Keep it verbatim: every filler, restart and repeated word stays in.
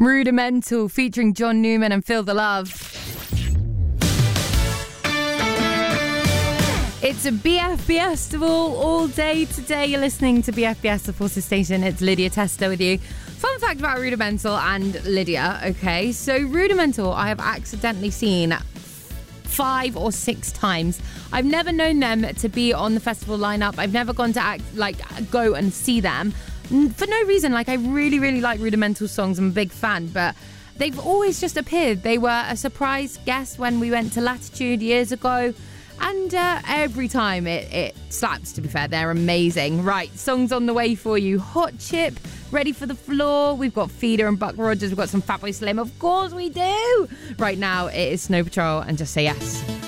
Rudimental featuring John Newman and Feel the Love. It's a B F B festival all day today. You're listening to B F B S, the Forces Station. It's Lydia Testa with you. Fun fact about Rudimental and Lydia. Okay, so Rudimental I have accidentally seen five or six times. I've never known them to be on the festival lineup. I've never gone to act, like go and see them for no reason. Like, I really, really like Rudimental songs. I'm a big fan, but they've always just appeared. They were a surprise guest when we went to Latitude years ago. And uh, every time it, it slaps, to be fair. They're amazing. Right, songs on the way for you. Hot Chip, Ready for the Floor. We've got Feeder and Buck Rogers. We've got some Fatboy Slim. Of course we do. Right now, it is Snow Patrol and Just Say Yes.